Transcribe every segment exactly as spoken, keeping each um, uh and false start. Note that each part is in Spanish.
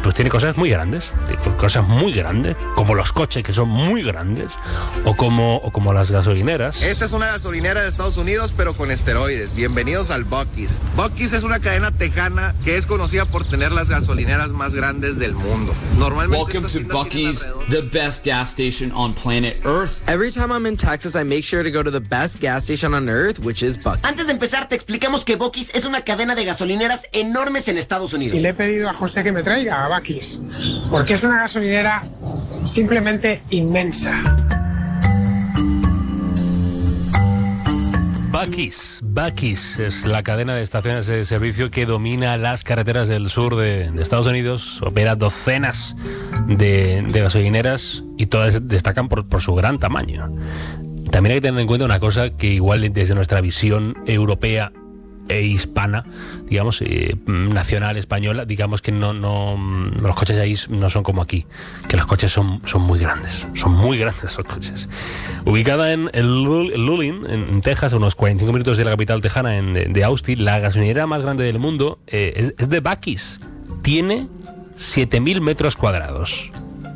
pues tiene cosas muy grandes, tiene cosas muy grandes, como los coches que son muy grandes, o como, o como las gasolineras. Esta es una gasolinera de Estados Unidos, pero con esteroides. Bienvenidos al Buc-ee's. Buc-ee's es una cadena tejana que es conocida por tener las gasolineras más grandes del mundo. Normalmente Welcome to Buc-ee's, the best gas station on planet Earth. Every time I'm in Texas, I make sure to go to the best gas station on earth, which is Buc-ee's. Antes de empezar, te explicamos que Buc-ee's es una cadena de gasolineras enormes en Estados Unidos. Y le he pedido a José que me traiga a Buc-ee's, porque es una gasolinera simplemente inmensa. Buc-ee's, Buc-ee's es la cadena de estaciones de servicio que domina las carreteras del sur de, de Estados Unidos. Opera docenas de, de gasolineras y todas destacan por, por su gran tamaño. También hay que tener en cuenta una cosa que igual desde nuestra visión europea e hispana, digamos, eh, nacional, española, digamos que no, no, los coches ahí no son como aquí, que los coches son, son muy grandes, son muy grandes los coches. Ubicada en el Luling, en Texas, a unos cuarenta y cinco minutos de la capital tejana en, de, de Austin, la gasolinera más grande del mundo eh, es, es de Buc-ee's. Tiene siete mil metros cuadrados.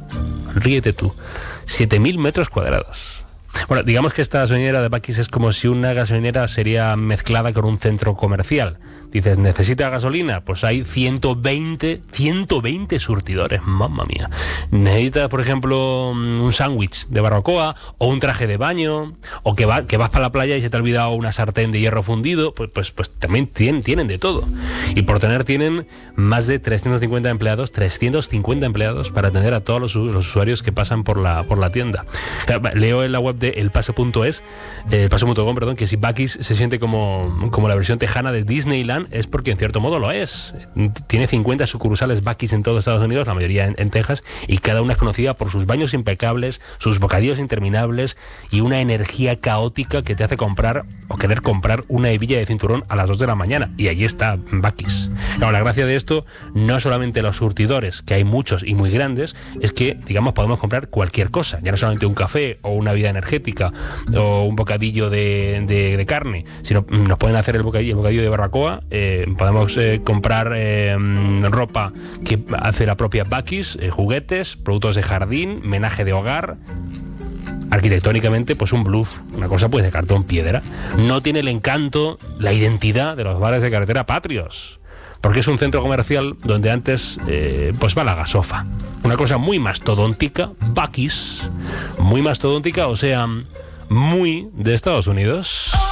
Ríete tú, siete mil metros cuadrados. Bueno, digamos que esta gasolinera de Buc-ee's es como si una gasolinera sería mezclada con un centro comercial. Dices, ¿necesita gasolina? Pues hay ciento veinte surtidores, mamma mía. Necesitas, por ejemplo, un sándwich de barbacoa o un traje de baño, o que, va, que vas para la playa y se te ha olvidado una sartén de hierro fundido, pues, pues, pues también tienen, tienen de todo. Y por tener tienen más de trescientos cincuenta empleados, trescientos cincuenta empleados para atender a todos los, los usuarios que pasan por la, por la tienda. Leo en la web de elpaso punto es, eh, elpaso punto com, perdón, que si Buc-ee's se siente como, como la versión tejana de Disneyland, es porque en cierto modo lo es. Tiene cincuenta sucursales Buc-ee's en todo Estados Unidos, la mayoría en, en Texas, y cada una es conocida por sus baños impecables, sus bocadillos interminables y una energía caótica que te hace comprar o querer comprar una hebilla de cinturón a las dos de la mañana. Y allí está Buc-ee's. Claro, la gracia de esto no es solamente los surtidores, que hay muchos y muy grandes, es que, digamos, podemos comprar cualquier cosa, ya no solamente un café o una bebida energética o un bocadillo de, de, de carne, sino nos pueden hacer el bocadillo, el bocadillo de barbacoa. Eh, podemos eh, comprar eh, ropa que hace la propia Buc-ee's, eh, juguetes, productos de jardín, menaje de hogar. Arquitectónicamente, pues un bluff, una cosa pues de cartón piedra. No tiene el encanto, la identidad de los bares de carretera patrios, porque es un centro comercial donde antes eh, pues va la gasofa. Una cosa muy mastodóntica, Buc-ee's, muy mastodóntica, o sea, muy de Estados Unidos.